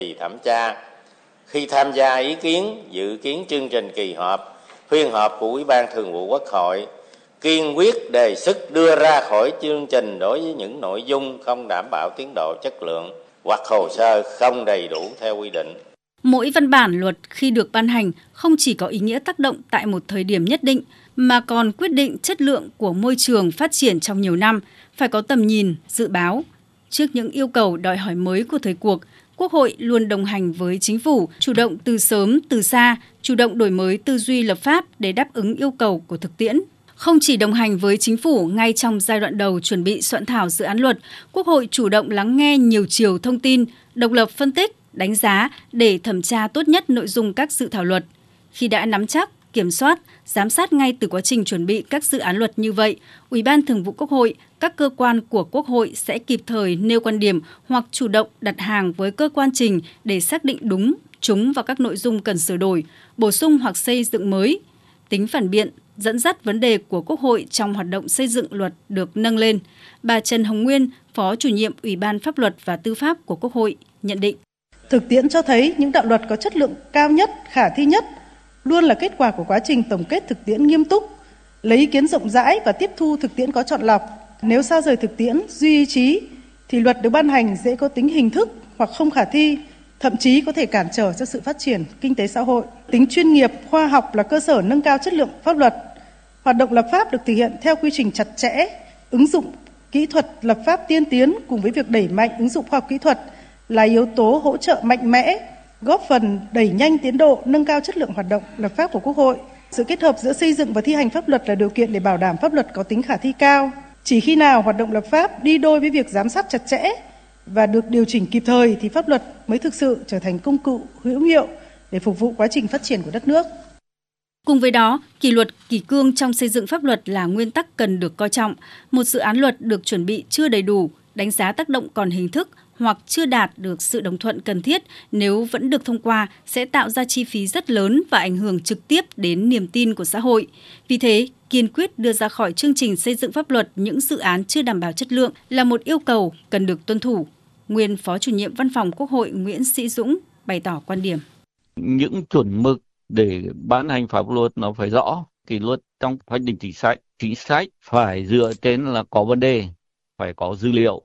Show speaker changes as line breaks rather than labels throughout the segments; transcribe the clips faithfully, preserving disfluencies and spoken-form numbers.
Thẩm tra khi tham gia ý kiến, dự kiến chương trình kỳ họp, phiên họp của Ủy ban Thường vụ Quốc hội, kiên quyết đề xuất đưa ra khỏi chương trình đối với những nội dung không đảm bảo tiến độ chất lượng hoặc hồ sơ không đầy đủ theo quy định.
Mỗi văn bản luật khi được ban hành không chỉ có ý nghĩa tác động tại một thời điểm nhất định, mà còn quyết định chất lượng của môi trường phát triển trong nhiều năm, phải có tầm nhìn, dự báo. Trước những yêu cầu đòi hỏi mới của thời cuộc, Quốc hội luôn đồng hành với Chính phủ, chủ động từ sớm, từ xa, chủ động đổi mới tư duy lập pháp để đáp ứng yêu cầu của thực tiễn. Không chỉ đồng hành với Chính phủ ngay trong giai đoạn đầu chuẩn bị soạn thảo dự án luật, Quốc hội chủ động lắng nghe nhiều chiều thông tin, độc lập phân tích, đánh giá để thẩm tra tốt nhất nội dung các dự thảo luật. Khi đã nắm chắc, kiểm soát, giám sát ngay từ quá trình chuẩn bị các dự án luật như vậy, Ủy ban Thường vụ Quốc hội, các cơ quan của Quốc hội sẽ kịp thời nêu quan điểm hoặc chủ động đặt hàng với cơ quan trình để xác định đúng, trúng vào các nội dung cần sửa đổi, bổ sung hoặc xây dựng mới. Tính phản biện, dẫn dắt vấn đề của Quốc hội trong hoạt động xây dựng luật được nâng lên. Bà Trần Hồng Nguyên, Phó Chủ nhiệm Ủy ban Pháp luật và Tư pháp của Quốc hội, nhận định.
Thực tiễn cho thấy những đạo luật có chất lượng cao nhất, khả thi nhất luôn là kết quả của quá trình tổng kết thực tiễn nghiêm túc, lấy ý kiến rộng rãi và tiếp thu thực tiễn có chọn lọc. Nếu xa rời thực tiễn, duy ý chí, thì luật được ban hành dễ có tính hình thức hoặc không khả thi, thậm chí có thể cản trở cho sự phát triển kinh tế xã hội. Tính chuyên nghiệp, khoa học là cơ sở nâng cao chất lượng pháp luật. Hoạt động lập pháp được thực hiện theo quy trình chặt chẽ, ứng dụng kỹ thuật lập pháp tiên tiến cùng với việc đẩy mạnh ứng dụng khoa học kỹ thuật là yếu tố hỗ trợ mạnh mẽ, góp phần đẩy nhanh tiến độ, nâng cao chất lượng hoạt động lập pháp của Quốc hội. Sự kết hợp giữa xây dựng và thi hành pháp luật là điều kiện để bảo đảm pháp luật có tính khả thi cao. Chỉ khi nào hoạt động lập pháp đi đôi với việc giám sát chặt chẽ và được điều chỉnh kịp thời thì pháp luật mới thực sự trở thành công cụ hữu hiệu để phục vụ quá trình phát triển của đất nước.
Cùng với đó, kỷ luật kỷ cương trong xây dựng pháp luật là nguyên tắc cần được coi trọng. Một dự án luật được chuẩn bị chưa đầy đủ, đánh giá tác động còn hình thức hoặc chưa đạt được sự đồng thuận cần thiết nếu vẫn được thông qua sẽ tạo ra chi phí rất lớn và ảnh hưởng trực tiếp đến niềm tin của xã hội. Vì thế, kiên quyết đưa ra khỏi chương trình xây dựng pháp luật những dự án chưa đảm bảo chất lượng là một yêu cầu cần được tuân thủ. Nguyên Phó Chủ nhiệm Văn phòng Quốc hội Nguyễn Sĩ Dũng bày tỏ quan điểm.
Những chuẩn mực để ban hành pháp luật nó phải rõ, kỷ luật trong hoạch định chính sách, chính sách phải dựa trên là có vấn đề, phải có dữ liệu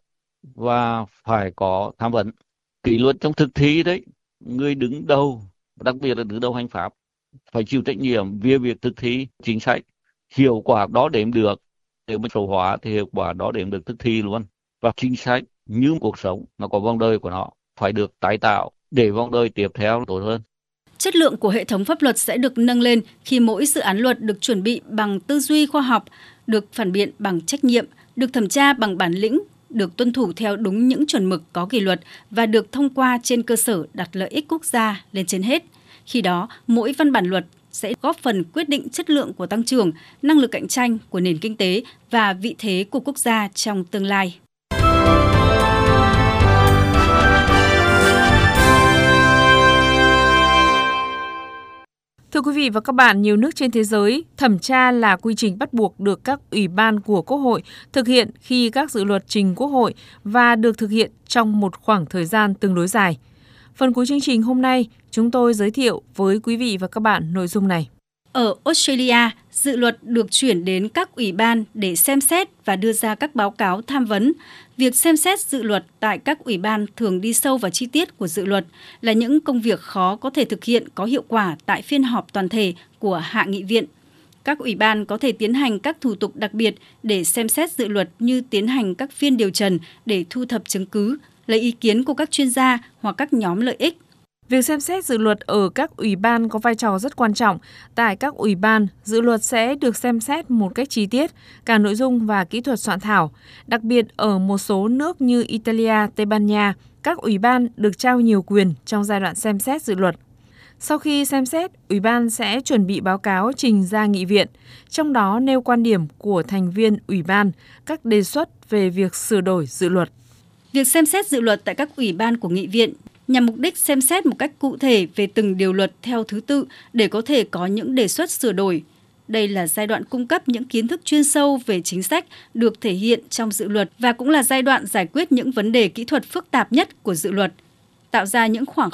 và phải có tham vấn. Kỷ luật trong thực thi đấy, người đứng đầu, đặc biệt là đứng đầu hành pháp, phải chịu trách nhiệm về việc thực thi chính sách. Hiệu quả đó đếm được, nếu mà số hóa thì hiệu quả đó đếm được thực thi luôn. Và chính sách như cuộc sống, nó có vòng đời của nó, phải được tái tạo để vòng đời tiếp theo tốt hơn.
Chất lượng của hệ thống pháp luật sẽ được nâng lên khi mỗi dự án luật được chuẩn bị bằng tư duy khoa học, được phản biện bằng trách nhiệm, được thẩm tra bằng bản lĩnh, được tuân thủ theo đúng những chuẩn mực có kỷ luật và được thông qua trên cơ sở đặt lợi ích quốc gia lên trên hết. Khi đó, mỗi văn bản luật sẽ góp phần quyết định chất lượng của tăng trưởng, năng lực cạnh tranh của nền kinh tế và vị thế của quốc gia trong tương lai.
Thưa quý vị và các bạn, nhiều nước trên thế giới, thẩm tra là quy trình bắt buộc được các ủy ban của Quốc hội thực hiện khi các dự luật trình Quốc hội và được thực hiện trong một khoảng thời gian tương đối dài. Phần cuối chương trình hôm nay, chúng tôi giới thiệu với quý vị và các bạn nội dung này.
Ở Australia, dự luật được chuyển đến các ủy ban để xem xét và đưa ra các báo cáo tham vấn. Việc xem xét dự luật tại các ủy ban thường đi sâu vào chi tiết của dự luật là những công việc khó có thể thực hiện có hiệu quả tại phiên họp toàn thể của Hạ nghị viện. Các ủy ban có thể tiến hành các thủ tục đặc biệt để xem xét dự luật như tiến hành các phiên điều trần để thu thập chứng cứ, lấy ý kiến của các chuyên gia hoặc các nhóm lợi ích.
Việc xem xét dự luật ở các ủy ban có vai trò rất quan trọng. Tại các ủy ban, dự luật sẽ được xem xét một cách chi tiết, cả nội dung và kỹ thuật soạn thảo. Đặc biệt ở một số nước như Italia, Tây Ban Nha, các ủy ban được trao nhiều quyền trong giai đoạn xem xét dự luật. Sau khi xem xét, ủy ban sẽ chuẩn bị báo cáo trình ra nghị viện, trong đó nêu quan điểm của thành viên ủy ban, các đề xuất về việc sửa đổi dự luật.
Việc xem xét dự luật tại các ủy ban của nghị viện nhằm mục đích xem xét một cách cụ thể về từng điều luật theo thứ tự để có thể có những đề xuất sửa đổi. Đây là giai đoạn cung cấp những kiến thức chuyên sâu về chính sách được thể hiện trong dự luật và cũng là giai đoạn giải quyết những vấn đề kỹ thuật phức tạp nhất của dự luật, tạo ra những khoảng